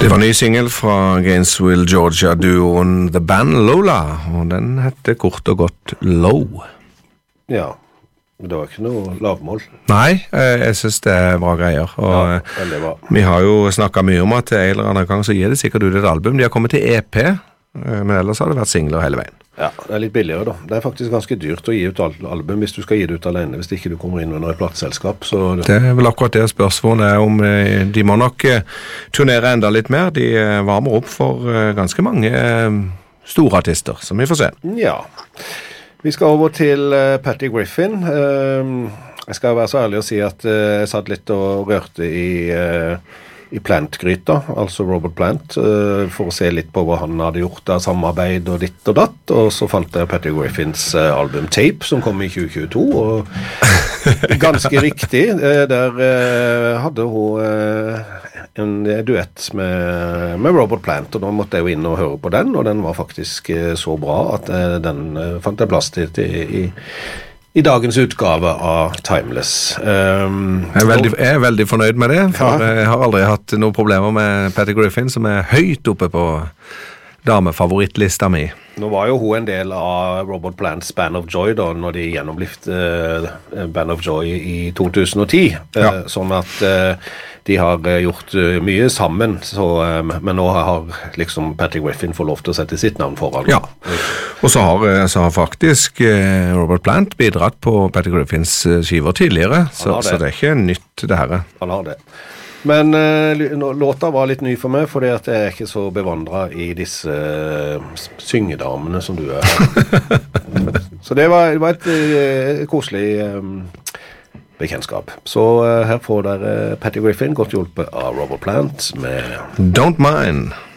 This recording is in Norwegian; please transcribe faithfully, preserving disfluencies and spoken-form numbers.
Det var ny single fra Gainesville, Georgia-duoen The Band Lola, og den heter kort og godt Low. Ja, men det var ikke noe lavmål. Nei, jeg synes det er bra greier, og ja, veldig bra. Vi har jo snakket mye om at en eller annen gang så gir det sikkert ut et album. De har kommet til E P, men ellers har det vært singler hele veien. Ja, det er litt billigere da. Det er faktisk ganske dyrt å gi ut album hvis du skal gi det ut alene, hvis ikke du kommer inn under et plateselskap. Så det... det er vel akkurat det spørsmålet er om de må nok turnere enda litt mer. De varmer opp for ganske mange store artister, som vi får se. Ja, vi skal over til Patty Griffin. Jeg skal være så ærlig å si at jeg satt litt og rørte i... i Plant-gryta, altså Robert Plant, uh, for å se litt på hva han hadde gjort av samarbeid og ditt og datt, og så fant jeg Patty Griffins uh, album Tape, som kom i tjue tjueto, og ganske riktig, uh, der uh, hadde hun uh, en duett med, med Robert Plant, og da måtte jeg jo inn og høre på den, og den var faktisk uh, så bra at uh, den uh, fant jeg plass til, til i I dagens utgave av Timeless. Um, jeg, er veldig, jeg er veldig fornøyd med det, for ja. Jeg har aldri hatt noen problemer med Patty Griffin, som er høyt oppe på damefavorittlista mi. Nå var jo hun en del av Robert Plants Band of Joy da, når de gjennomlifte uh, Band of Joy i to tusen og ti. Ja. Uh, sånn at uh, de har uh, gjort uh, mye sammen, så, um, men nå har liksom Patty Griffin fått lov til å sette sitt navn foran. Ja, og så har, så har faktisk uh, Robert Plant bidratt på Patty Griffins uh, skiver tidligere, så det. så det er ikke nytt det her. Han har det. Men uh, låta var litt ny for meg, fordi at jeg er ikke så bevandret i disse uh, syngedamene som du er. Så det var, det var et uh, koselig um, bekjentskap. Så uh, her får dere Patty Griffin, godt hjulpet av Robert Plant med Don't Mind.